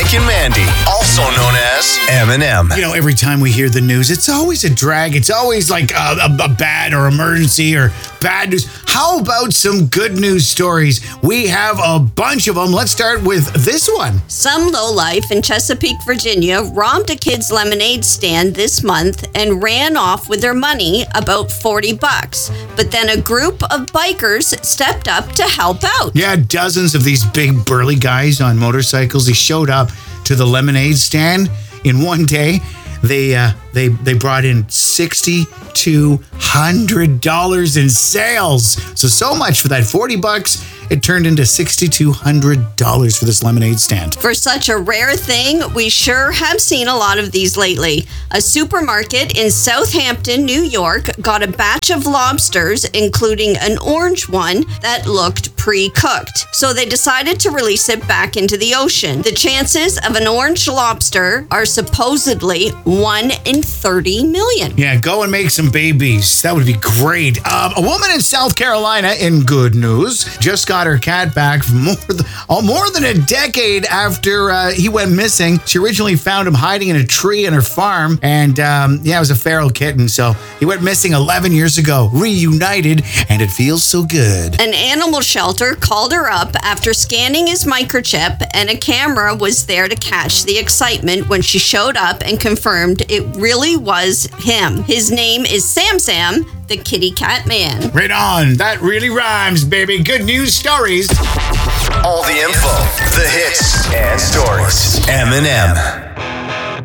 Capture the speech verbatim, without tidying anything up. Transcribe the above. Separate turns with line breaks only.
Mike and Mandy, also known as M and M.
You know, every time we hear the news, it's always a drag. It's always like a, a, a bad or emergency or bad news. How about some good news stories? We have a bunch of them. Let's start with this one.
Some lowlife in Chesapeake, Virginia, robbed a kid's lemonade stand this month and ran off with their money, about forty bucks. But then a group of bikers stepped up to help out.
Yeah, dozens of these big burly guys on motorcycles. They showed up to the lemonade stand in one day. They uh, they they brought in six thousand two hundred dollars in sales. So so much for that forty bucks. It turned into six thousand two hundred dollars for this lemonade stand.
For such a rare thing, we sure have seen a lot of these lately. A supermarket in Southampton, New York, got a batch of lobsters, including an orange one that looked pre-cooked. So they decided to release it back into the ocean. The chances of an orange lobster are supposedly one in thirty million.
Yeah, go and make some babies. That would be great. Um, a woman in South Carolina, in good news, just got her cat back more than, oh, more than a decade after uh, he went missing. She originally found him hiding in a tree in her farm, and um, yeah, it was a feral kitten. So he went missing eleven years ago, reunited, and it feels so good.
An animal shelter called her up after scanning his microchip, and a camera was there to catch the excitement when she showed up and confirmed it really was him. His name is Sam Sam, the kitty cat man.
Right on. That really rhymes, baby. Good news stories.
All the info, the hits, and stories. M and M.